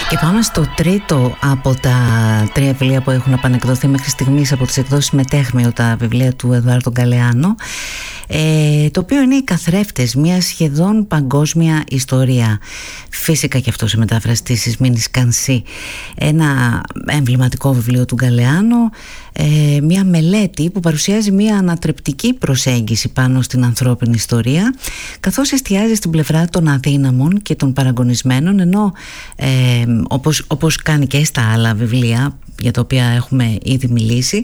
Και πάμε στο τρίτο από τα τρία βιβλία που έχουν επανεκδοθεί μέχρι στιγμής από τις εκδόσεις Μετέχμιο, τα βιβλία του Εδουάρντο Γκαλεάνο, το οποίο είναι οι καθρέφτες, μια σχεδόν παγκόσμια ιστορία. Φυσικά και αυτό σε μετάφραση της Ισμήνης Κανσή, ένα εμβληματικό βιβλίο του Γκαλεάνο, μια μελέτη που παρουσιάζει μια ανατρεπτική προσέγγιση πάνω στην ανθρώπινη ιστορία, καθώς εστιάζει στην πλευρά των αδύναμων και των παραγωνισμένων, ενώ όπως κάνει και στα άλλα βιβλία για τα οποία έχουμε ήδη μιλήσει,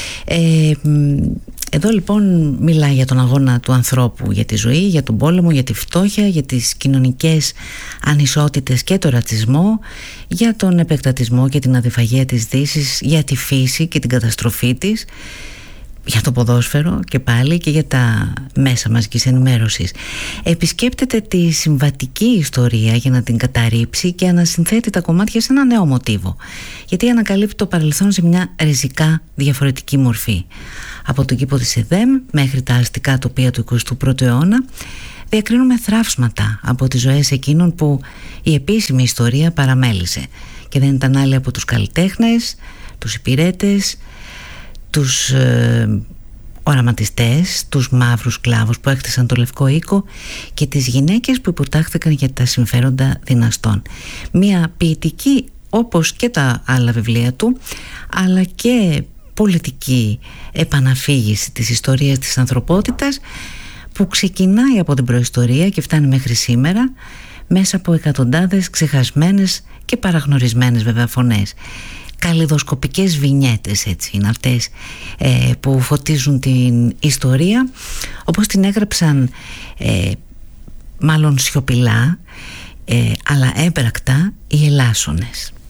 εδώ λοιπόν μιλάει για τον αγώνα του ανθρώπου για τη ζωή, για τον πόλεμο, για τη φτώχεια, για τις κοινωνικές ανισότητες και τον ρατσισμό, για τον επεκτατισμό και την αδιφαγία της Δύσης, για τη φύση και την καταστροφή της, για το ποδόσφαιρο και πάλι και για τα μέσα μαζικής ενημέρωσης. Επισκέπτεται τη συμβατική ιστορία για να την καταρρύψει και ανασυνθέτει τα κομμάτια σε ένα νέο μοτίβο, γιατί ανακαλύπτει το παρελθόν σε μια ριζικά διαφορετική μορφή. Από τον κήπο της Εδέμ μέχρι τα αστικά τοπία του 21ου αιώνα διακρίνουμε θράψματα από τις ζωές εκείνων που η επίσημη ιστορία παραμέλησε, και δεν ήταν άλλοι από τους καλλιτέχνες, τους υπηρέτες, τους οραματιστές, τους μαύρους σκλάβους που έκτισαν το Λευκό Οίκο και τις γυναίκες που υποτάχθηκαν για τα συμφέροντα δυναστών. Μια ποιητική, όπως και τα άλλα βιβλία του, αλλά και πολιτική επαναφήγηση της ιστορίας της ανθρωπότητας, που ξεκινάει από την προϊστορία και φτάνει μέχρι σήμερα μέσα από εκατοντάδες ξεχασμένες και παραγνωρισμένες βέβαια φωνές. Καλλιδοσκοπικές βινιέτες, έτσι είναι αυτές, που φωτίζουν την ιστορία όπως την έγραψαν, μάλλον σιωπηλά, αλλά έμπρακτα, οι Ελλάσσονες.